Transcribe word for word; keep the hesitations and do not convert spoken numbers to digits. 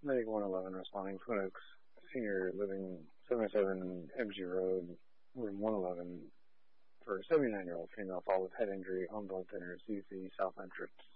Medic one eleven responding, Twin Oaks, Senior Living, seventy-seven M G Road, room one eleven, for a seventy-nine-year-old female fall with head injury on blood thinner, C C, south entrance.